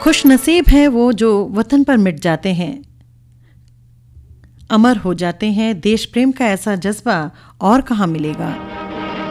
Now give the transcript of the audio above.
खुश नसीब हैं वो जो वतन पर मिट जाते हैं, अमर हो जाते हैं। देश प्रेम का ऐसा जज्बा और कहाँ मिलेगा।